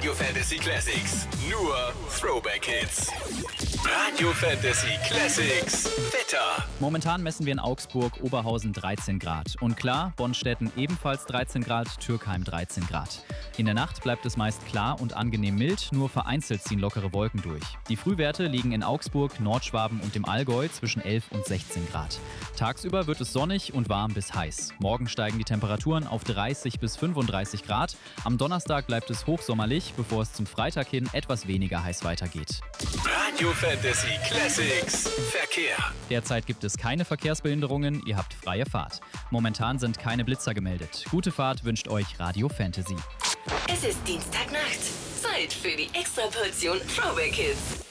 Radio Fantasy Classics. Nur Throwback Hits. Radio Fantasy Classics. Wetter. Momentan messen wir in Augsburg, Oberhausen 13 Grad. Und klar, Bonstetten ebenfalls 13 Grad, Türkheim 13 Grad. In der Nacht bleibt es meist klar und angenehm mild, nur vereinzelt ziehen lockere Wolken durch. Die Frühwerte liegen in Augsburg, Nordschwaben und dem Allgäu zwischen 11 und 16 Grad. Tagsüber wird es sonnig und warm bis heiß. Morgen steigen die Temperaturen auf 30 bis 35 Grad. Am Donnerstag bleibt es hochsommerlich, bevor es zum Freitag hin etwas weniger heiß weitergeht. Radio Fantasy Classics. Verkehr. Derzeit gibt es keine Verkehrsbehinderungen, ihr habt freie Fahrt. Momentan sind keine Blitzer gemeldet. Gute Fahrt wünscht euch Radio Fantasy. Es ist Dienstagnacht. Zeit für die Extraportion Throwback Hits.